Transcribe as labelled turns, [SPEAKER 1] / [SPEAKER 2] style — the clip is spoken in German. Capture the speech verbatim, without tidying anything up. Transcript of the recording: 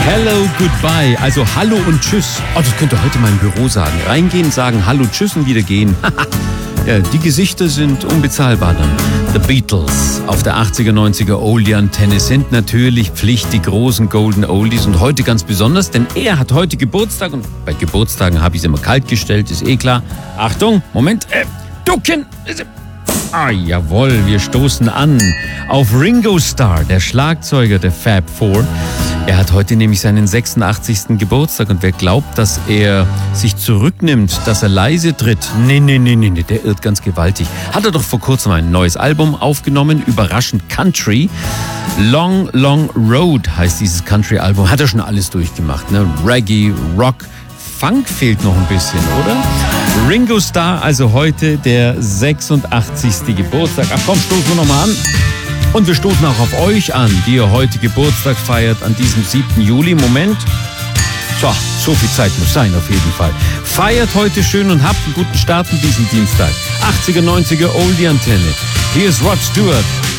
[SPEAKER 1] Hello, goodbye, also hallo und tschüss. Oh, das könnt ihr heute mal im Büro sagen. Reingehen, sagen hallo, tschüss und wieder gehen. Ja, die Gesichter sind unbezahlbar dann. The Beatles auf der achtziger, neunziger Oldie-Antenne sind natürlich Pflicht, die großen Golden Oldies. Und heute ganz besonders, denn er hat heute Geburtstag. Und bei Geburtstagen habe ich es immer kalt gestellt, ist eh klar. Achtung, Moment, äh, ducken. Ah, jawohl, wir stoßen an auf Ringo Starr, der Schlagzeuger der Fab Four. Er hat heute nämlich seinen sechsundachtzigsten Geburtstag und wer glaubt, dass er sich zurücknimmt, dass er leise tritt, nee, nee, nee, nee, nee, der irrt ganz gewaltig. Hat er doch vor kurzem ein neues Album aufgenommen, überraschend Country. Long, Long Road heißt dieses Country-Album. Hat er schon alles durchgemacht, ne? Reggae, Rock, Funk fehlt noch ein bisschen, oder? Ringo Starr, also heute der sechsundachtzigste Geburtstag. Ach komm, stoßen wir nochmal an. Und wir stoßen auch auf euch an, die ihr heute Geburtstag feiert, an diesem siebten Juli. Moment. So, so viel Zeit muss sein, auf jeden Fall. Feiert heute schön und habt einen guten Start in diesen Dienstag. achtziger, neunziger Oldie-Antenne. Hier ist Rod Stewart.